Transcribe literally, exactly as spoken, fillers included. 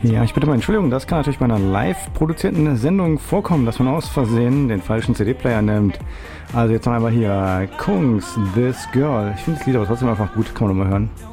Ja, ich bitte mal Entschuldigung, das kann natürlich bei einer live produzierten Sendung vorkommen, dass man aus Versehen den falschen C D-Player nimmt. Also jetzt noch einmal hier Kungs, This Girl. Ich finde das Lied aber trotzdem einfach gut, kann man nochmal hören.